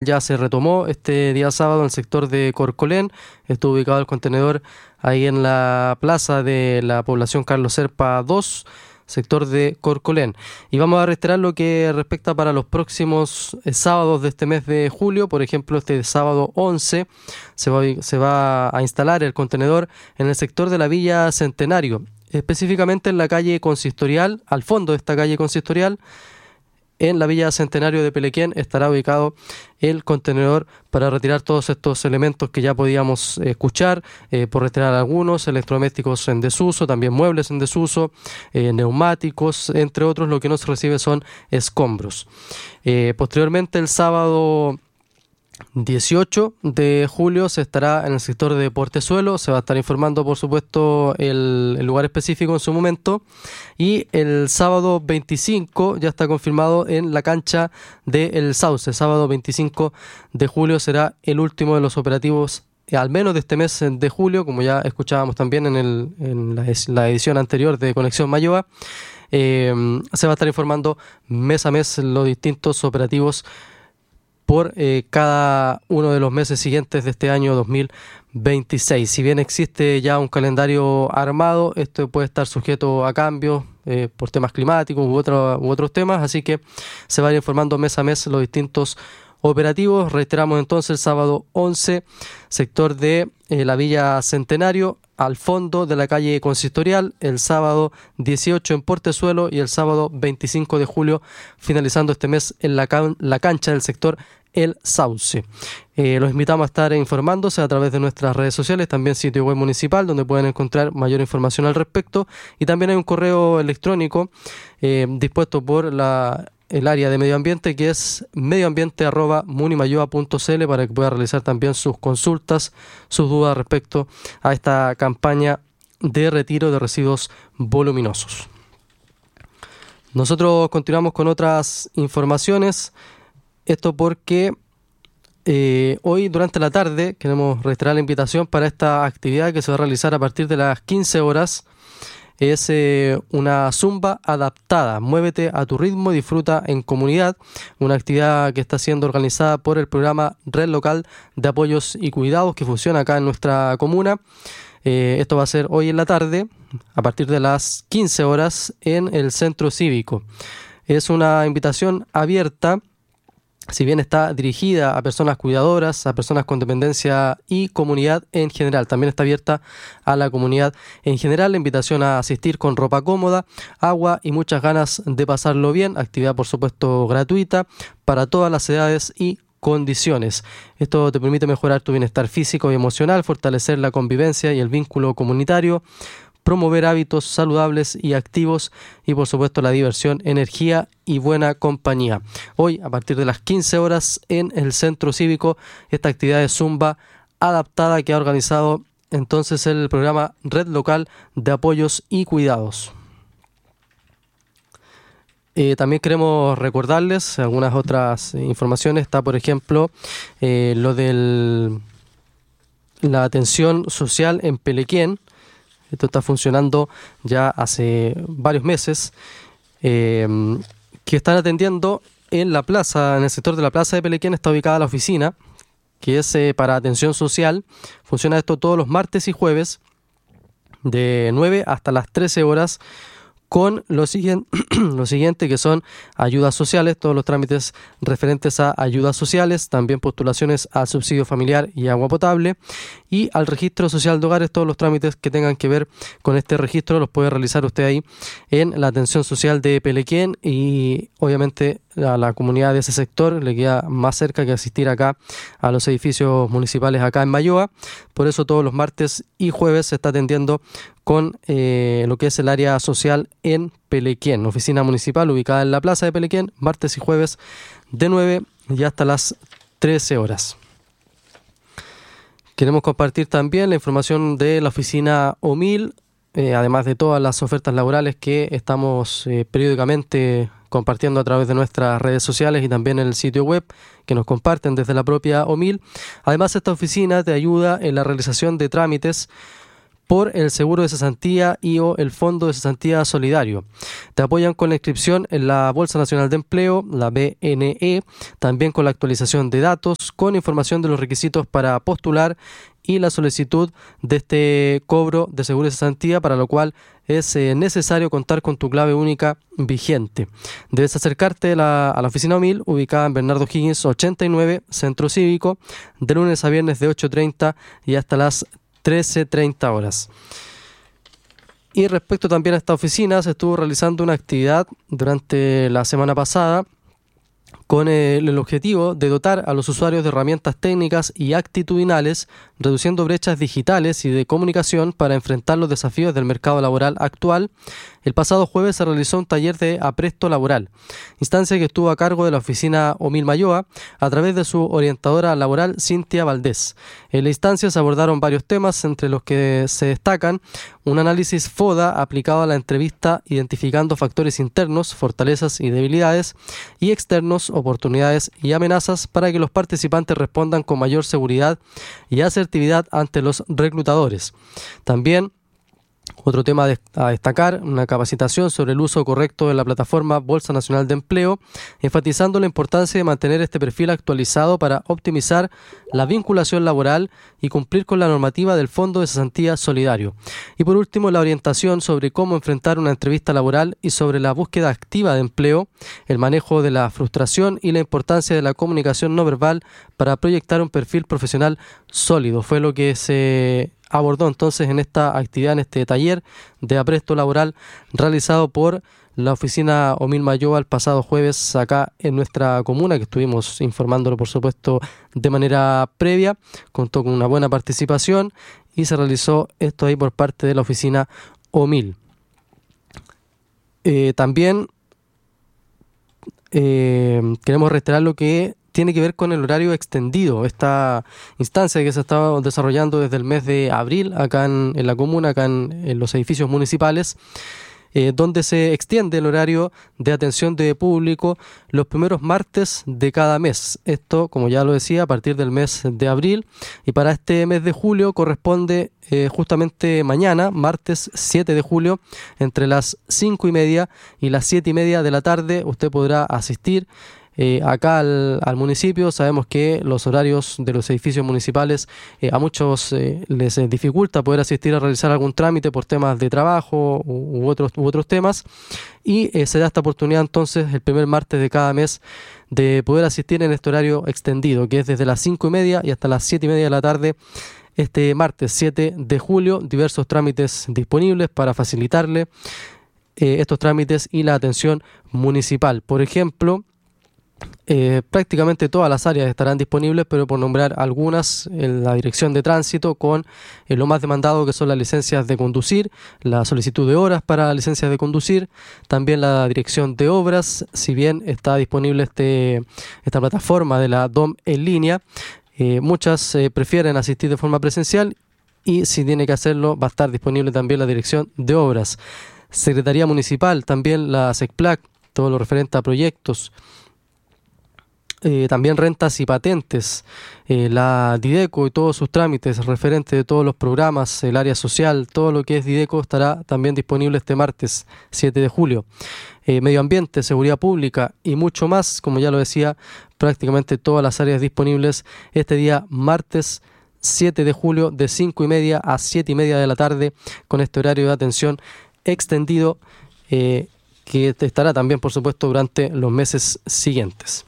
ya se retomó este día sábado en el sector de Corcolén. Estuvo ubicado el contenedor ahí en la plaza de la población Carlos Serpa 2, sector de Corcolén. Y vamos a reiterar lo que respecta para los próximos sábados de este mes de julio. Por ejemplo, este sábado 11 se va a instalar el contenedor en el sector de la Villa Centenario, específicamente en la calle Consistorial. Al fondo de esta calle Consistorial, en la Villa Centenario de Pelequén, estará ubicado el contenedor para retirar todos estos elementos que ya podíamos escuchar, por retirar algunos electrodomésticos en desuso, también muebles en desuso, neumáticos, entre otros. Lo que no se recibe son escombros. Posteriormente, el sábado 18 de julio se estará en el sector de Portezuelo. Se va a estar informando, por supuesto, el lugar específico en su momento. Y el sábado 25 ya está confirmado en la cancha de El Sauce. Sábado 25 de julio será el último de los operativos, al menos de este mes de julio, como ya escuchábamos también en la edición anterior de Conexión Mayoa. Se va a estar informando mes a mes los distintos operativos por cada uno de los meses siguientes de este año 2026. Si bien existe ya un calendario armado, esto puede estar sujeto a cambios por temas climáticos u otros temas, así que se va a ir informando mes a mes los distintos operativos. Reiteramos entonces, el sábado 11, sector de la Villa Centenario, al fondo de la calle Consistorial, el sábado 18 en Portezuelo y el sábado 25 de julio, finalizando este mes en la cancha del sector El Sauce. Los invitamos a estar informándose a través de nuestras redes sociales, también sitio web municipal, donde pueden encontrar mayor información al respecto, y también hay un correo electrónico dispuesto por el área de medio ambiente, que es medioambiente@munimayoa.cl, para que pueda realizar también sus consultas, sus dudas respecto a esta campaña de retiro de residuos voluminosos. Nosotros continuamos con otras informaciones. Esto porque hoy durante la tarde queremos reiterar la invitación para esta actividad que se va a realizar a partir de las 15 horas. Es una zumba adaptada. Muévete a tu ritmo y disfruta en comunidad. Una actividad que está siendo organizada por el programa Red Local de Apoyos y Cuidados, que funciona acá en nuestra comuna. Esto va a ser hoy en la tarde, a partir de las 15 horas, en el Centro Cívico. Es una invitación abierta. Si bien está dirigida a personas cuidadoras, a personas con dependencia y comunidad en general, también está abierta a la comunidad en general. La invitación a asistir con ropa cómoda, agua y muchas ganas de pasarlo bien. Actividad, por supuesto, gratuita para todas las edades y condiciones. Esto te permite mejorar tu bienestar físico y emocional, fortalecer la convivencia y el vínculo comunitario, promover hábitos saludables y activos y, por supuesto, la diversión, energía y buena compañía. Hoy, a partir de las 15 horas, en el Centro Cívico, esta actividad de zumba adaptada que ha organizado entonces el programa Red Local de Apoyos y Cuidados. También queremos recordarles algunas otras informaciones. Está, por ejemplo, lo de la atención social en Pelequén. Esto está funcionando ya hace varios meses, que están atendiendo en la plaza, en el sector de la plaza de Pelequén. Está ubicada la oficina, que es para atención social. Funciona esto todos los martes y jueves, de 9 hasta las 13 horas, con lo siguiente, que son ayudas sociales, todos los trámites referentes a ayudas sociales, también postulaciones al subsidio familiar y agua potable, y al registro social de hogares. Todos los trámites que tengan que ver con este registro los puede realizar usted ahí en la atención social de Pelequén, y obviamente a la comunidad de ese sector le queda más cerca que asistir acá a los edificios municipales acá en Mayoa. Por eso todos los martes y jueves se está atendiendo con lo que es el área social en Pelequén, oficina municipal ubicada en la plaza de Pelequén, martes y jueves de 9 y hasta las 13 horas. Queremos compartir también la información de la oficina OMIL, además de todas las ofertas laborales que estamos periódicamente compartiendo a través de nuestras redes sociales y también en el sitio web, que nos comparten desde la propia OMIL. Además, esta oficina te ayuda en la realización de trámites por el seguro de cesantía y o el fondo de cesantía solidario. Te apoyan con la inscripción en la Bolsa Nacional de Empleo, la BNE, también con la actualización de datos, con información de los requisitos para postular y la solicitud de este cobro de seguro de cesantía, para lo cual es necesario contar con tu clave única vigente. Debes acercarte a la oficina OMIL, ubicada en Bernardo Higgins 89, Centro Cívico, de lunes a viernes de 8:30 y hasta las 13:30 horas. Y respecto también a esta oficina, se estuvo realizando una actividad durante la semana pasada con el objetivo de dotar a los usuarios de herramientas técnicas y actitudinales, reduciendo brechas digitales y de comunicación para enfrentar los desafíos del mercado laboral actual. El pasado jueves se realizó un taller de apresto laboral, instancia que estuvo a cargo de la oficina OMIL Mayoa a través de su orientadora laboral Cintia Valdés. En la instancia se abordaron varios temas, entre los que se destacan un análisis FODA aplicado a la entrevista, identificando factores internos, fortalezas y debilidades, y externos, oportunidades y amenazas, para que los participantes respondan con mayor seguridad y asertividad ante los reclutadores. También otro tema a destacar, una capacitación sobre el uso correcto de la plataforma Bolsa Nacional de Empleo, enfatizando la importancia de mantener este perfil actualizado para optimizar la vinculación laboral y cumplir con la normativa del Fondo de Cesantía Solidario. Y por último, la orientación sobre cómo enfrentar una entrevista laboral y sobre la búsqueda activa de empleo, el manejo de la frustración y la importancia de la comunicación no verbal para proyectar un perfil profesional sólido. Fue lo que se abordó entonces en esta actividad, en este taller de apresto laboral realizado por la oficina OMIL Mayoa el pasado jueves acá en nuestra comuna, que estuvimos informándolo por supuesto de manera previa. Contó con una buena participación y se realizó esto ahí por parte de la oficina OMIL. También queremos reiterar lo que tiene que ver con el horario extendido, esta instancia que se estaba desarrollando desde el mes de abril acá en la comuna, acá en los edificios municipales, donde se extiende el horario de atención de público los primeros martes de cada mes. Esto, como ya lo decía, a partir del mes de abril, y para este mes de julio corresponde justamente mañana, martes 7 de julio, entre las 5:30 y las 7:30 de la tarde. Usted podrá asistir acá al municipio. Sabemos que los horarios de los edificios municipales a muchos les dificulta poder asistir a realizar algún trámite por temas de trabajo u otros temas, y se da esta oportunidad entonces el primer martes de cada mes de poder asistir en este horario extendido, que es desde las 5:30 y hasta las 7:30 de la tarde. Este martes 7 de julio, diversos trámites disponibles para facilitarle estos trámites y la atención municipal. Por ejemplo, prácticamente todas las áreas estarán disponibles, pero por nombrar algunas, en la dirección de tránsito con lo más demandado, que son las licencias de conducir, la solicitud de horas para las licencias de conducir, también la dirección de obras. Si bien está disponible esta plataforma de la DOM en línea, muchas prefieren asistir de forma presencial, y si tiene que hacerlo va a estar disponible también la dirección de obras. Secretaría Municipal, también la SECPLAC, todo lo referente a proyectos. También rentas y patentes, la Dideco y todos sus trámites referentes de todos los programas, el área social, todo lo que es Dideco estará también disponible este martes 7 de julio. Medio ambiente, seguridad pública y mucho más, como ya lo decía, prácticamente todas las áreas disponibles este día martes 7 de julio de 5:30 a 7:30 de la tarde, con este horario de atención extendido que estará también por supuesto durante los meses siguientes.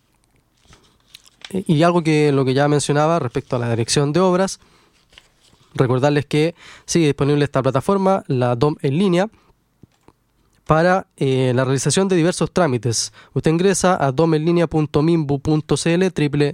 Y algo que lo que ya mencionaba respecto a la dirección de obras, recordarles que sigue disponible esta plataforma, la DOM en línea, para la realización de diversos trámites. Usted ingresa a domenlinea.minbu.cl,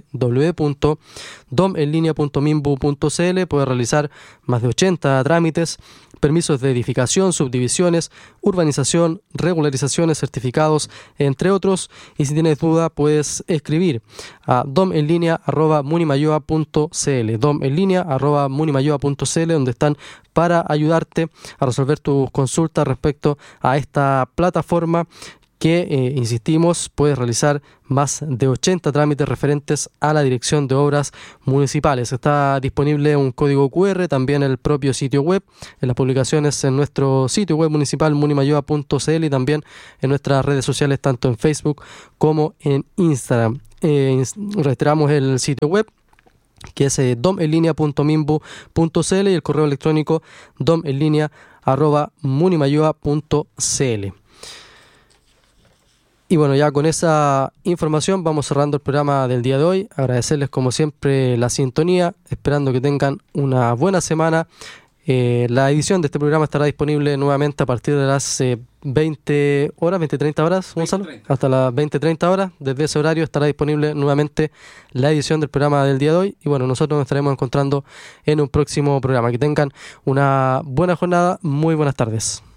www.domenlinea.minbu.cl, puede realizar más de 80 trámites, permisos de edificación, subdivisiones, urbanización, regularizaciones, certificados, entre otros. Y si tienes duda, puedes escribir a domenlinea@munimayoa.cl, domenlinea@munimayoa.cl, donde están para ayudarte a resolver tus consultas respecto a esta plataforma que, insistimos, puede realizar más de 80 trámites referentes a la Dirección de Obras Municipales. Está disponible un código QR, también en el propio sitio web, en las publicaciones en nuestro sitio web municipal munimayoa.cl y también en nuestras redes sociales, tanto en Facebook como en Instagram. Reiteramos el sitio web, que es domenlinea.mimbu.cl, y el correo electrónico domenlinea@munimayoa.cl. Y bueno, ya con esa información vamos cerrando el programa del día de hoy. Agradecerles como siempre la sintonía, esperando que tengan una buena semana. La edición de este programa estará disponible nuevamente a partir de las 20:30 horas, Gonzalo. 20:30. Hasta las 20:30 horas. Desde ese horario estará disponible nuevamente la edición del programa del día de hoy. Y bueno, nosotros nos estaremos encontrando en un próximo programa. Que tengan una buena jornada. Muy buenas tardes.